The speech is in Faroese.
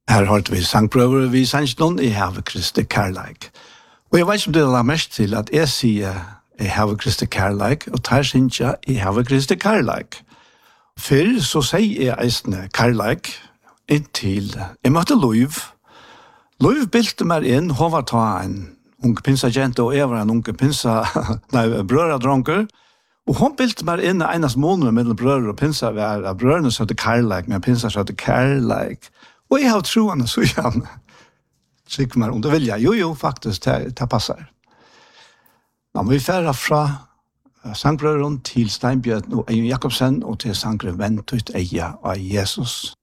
Her har vi sangprøver vi sannsynlig i Have Kristi Kærleik. Og jeg vet ikke om det er mest til at jeg sier i Have Kristi Kærleik, og tar synes jeg i Have Kristi Kærleik. Før så sier jeg eisne Kærleik inntil jeg møtte Løyv. Løyv bilte meg inn, hun var ta en unge pinsagent, og jeg var en unge brødradronker. Og hun bilte meg inn eneste måned mellom brødre og pinsa, at brødrene søtte Kærleik, men pinsa søtte Kærleik. Og jeg har troende så igjen. Sikker meg om det vil jeg. Jo, faktisk, det passer. Nå må vi fære fra sangbrødren til Steinbjørn og Eion Jakobsen, og til sangren Vent ut eia av Jesus.